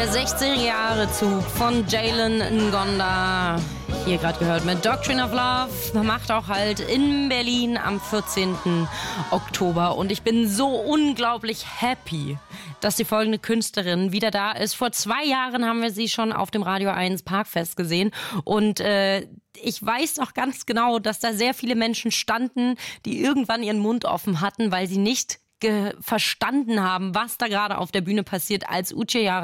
Der 60er-Jahre-Zug von Jalen Ngonda. Hier gerade gehört mit Doctrine of Love. Macht auch halt in Berlin am 14. Oktober. Und ich bin so unglaublich happy, dass die folgende Künstlerin wieder da ist. Vor 2 Jahren haben wir sie schon auf dem Radio 1 Parkfest gesehen. Und ich weiß noch ganz genau, dass da sehr viele Menschen standen, die irgendwann ihren Mund offen hatten, weil sie nicht verstanden haben, was da gerade auf der Bühne passiert, als Uche